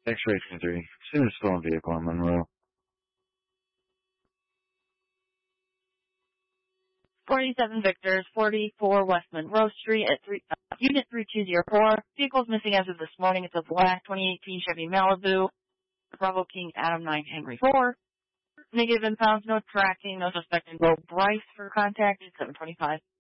X-ray 23. Seen a stolen vehicle on Monroe. 47 Victors, 44 West Monroe Street at Unit 3204. Vehicle's missing as of this morning. It's a black 2018 Chevy Malibu. Bravo King Adam 9 Henry 4. Negative impounds, no tracking, no suspect in Bryce for contact at 725.